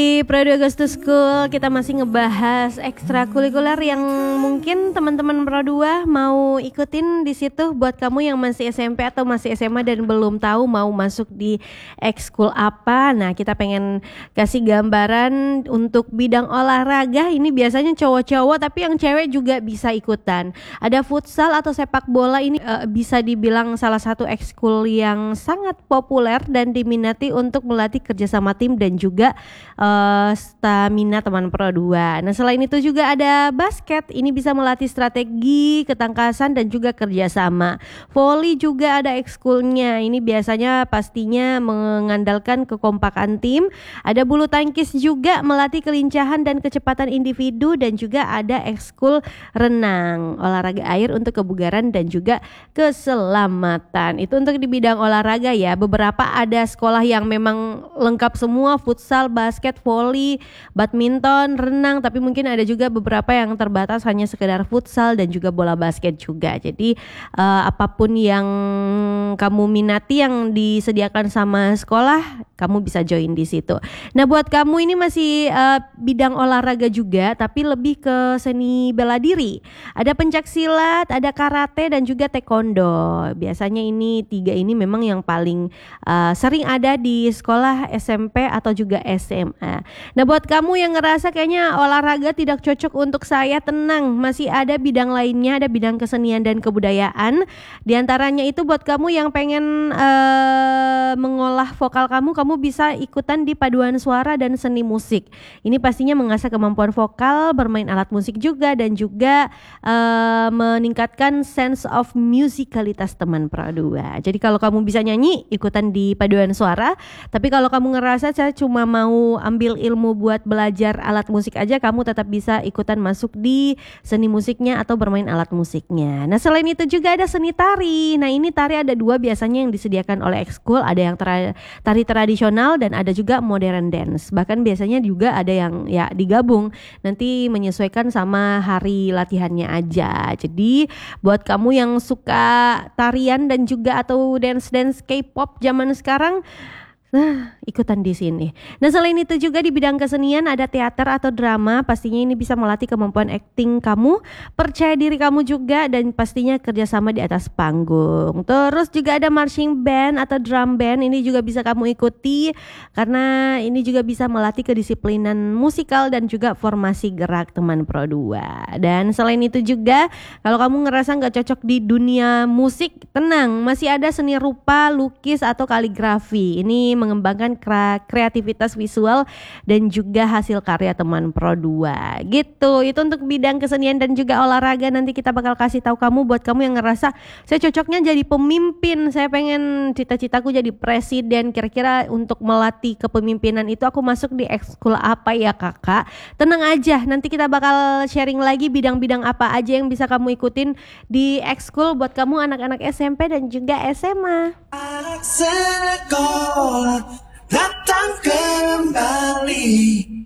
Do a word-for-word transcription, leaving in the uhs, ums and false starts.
Di Prado Agustus School kita masih ngebahas ekstrakurikuler yang mungkin teman-teman Pro dua mau ikutin di situ. Buat kamu yang masih S M P atau masih S M A dan belum tahu mau masuk di ekskul apa, nah kita pengen kasih gambaran untuk bidang olahraga. Ini biasanya cowok-cowok tapi yang cewek juga bisa ikutan. Ada futsal atau sepak bola, ini uh, bisa dibilang salah satu ekskul yang sangat populer dan diminati untuk melatih kerjasama tim dan juga uh, stamina teman Pro dua. Nah selain itu juga ada basket, ini bisa melatih strategi, ketangkasan dan juga kerjasama. Volley juga ada ekskulnya, ini biasanya pastinya mengandalkan kekompakan tim. Ada bulu tangkis juga melatih kelincahan dan kecepatan individu, dan juga ada ekskul renang, olahraga air untuk kebugaran dan juga keselamatan. Itu untuk di bidang olahraga ya. Beberapa ada sekolah yang memang lengkap semua, futsal, basket, voli, badminton, renang, tapi mungkin ada juga beberapa yang terbatas hanya sekedar futsal dan juga bola basket juga. Jadi uh, apapun yang kamu minati yang disediakan sama sekolah, kamu bisa join di situ. Nah buat kamu ini masih uh, bidang olahraga juga, tapi lebih ke seni bela diri. Ada pencak silat, ada karate dan juga taekwondo. Biasanya ini tiga ini memang yang paling uh, sering ada di sekolah S M P atau juga S M A. Nah buat kamu yang ngerasa kayaknya olahraga tidak cocok untuk saya, tenang, masih ada bidang lainnya, ada bidang kesenian dan kebudayaan. Di antaranya itu buat kamu yang pengen uh, mengolah vokal kamu, kamu bisa ikutan di paduan suara dan seni musik. Ini pastinya mengasah kemampuan vokal, bermain alat musik juga, dan juga uh, meningkatkan sense of musicalitas teman Pro dua. Jadi kalau kamu bisa nyanyi, ikutan di paduan suara. Tapi kalau kamu ngerasa saya cuma mau ambil ilmu buat belajar alat musik aja, kamu tetap bisa ikutan masuk di seni musiknya atau bermain alat musiknya. Nah selain itu juga ada seni tari. Nah ini tari ada dua biasanya yang disediakan oleh ekskul, ada yang tra- tari tradisional dan ada juga modern dance. Bahkan biasanya juga ada yang ya digabung, nanti menyesuaikan sama hari latihannya aja. Jadi buat kamu yang suka tarian dan juga atau dance-dance K-pop zaman sekarang, nah, ikutan di sini. Nah, selain itu juga di bidang kesenian ada teater atau drama. Pastinya ini bisa melatih kemampuan akting kamu, percaya diri kamu juga, dan pastinya kerjasama di atas panggung. Terus juga ada marching band atau drum band. Ini juga bisa kamu ikuti karena ini juga bisa melatih kedisiplinan musikal dan juga formasi gerak teman Pro dua. Dan selain itu juga kalau kamu ngerasa nggak cocok di dunia musik, tenang, masih ada seni rupa, lukis atau kaligrafi. Ini mengembangkan kreativitas visual dan juga hasil karya teman Pro dua. Gitu. Itu untuk bidang kesenian dan juga olahraga. Nanti kita bakal kasih tahu kamu, buat kamu yang ngerasa saya cocoknya jadi pemimpin, saya pengen cita-citaku jadi presiden, kira-kira untuk melatih kepemimpinan itu aku masuk di ekskul apa ya kakak? Tenang aja, nanti kita bakal sharing lagi bidang-bidang apa aja yang bisa kamu ikutin di ekskul buat kamu anak-anak S M P dan juga S M A. Anak sekolah datang kembali.